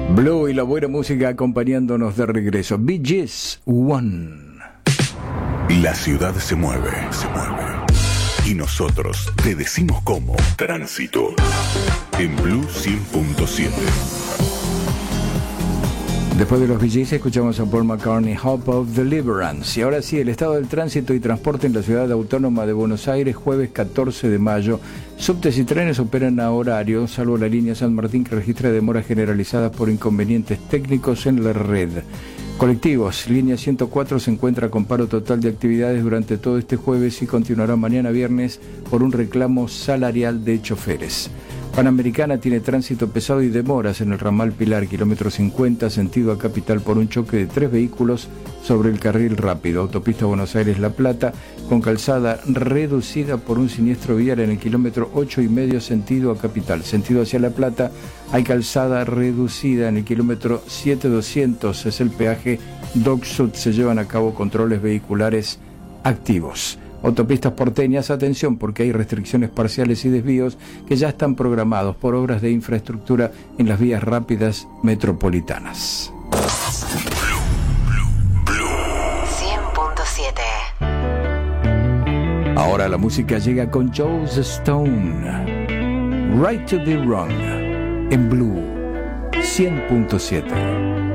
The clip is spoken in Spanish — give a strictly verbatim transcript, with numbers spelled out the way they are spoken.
Blue y la buena música acompañándonos de regreso. Bee Gees, One. La ciudad se mueve, se mueve. Y nosotros te decimos cómo. Tránsito. En Blue cien punto siete. Después de los Bee Gees escuchamos a Paul McCartney, Hope of Deliverance. Y ahora sí, el estado del tránsito y transporte en la ciudad autónoma de Buenos Aires, jueves catorce de mayo. Subtes y trenes operan a horario, salvo la línea San Martín, que registra demoras generalizadas por inconvenientes técnicos en la red. Colectivos, línea ciento cuatro se encuentra con paro total de actividades durante todo este jueves y continuará mañana viernes por un reclamo salarial de choferes. Panamericana tiene tránsito pesado y demoras en el ramal Pilar, kilómetro cincuenta, sentido a Capital, por un choque de tres vehículos sobre el carril rápido. Autopista Buenos Aires-La Plata, con calzada reducida por un siniestro vial en el kilómetro ocho y medio, sentido a Capital. Sentido hacia La Plata, hay calzada reducida en el kilómetro siete doscientos, es el peaje Dock Sud. Se llevan a cabo controles vehiculares activos. Autopistas porteñas, atención porque hay restricciones parciales y desvíos que ya están programados por obras de infraestructura en las vías rápidas metropolitanas. cien punto siete. Ahora la música llega con Joe Stone. Right to be Wrong en Blue cien punto siete.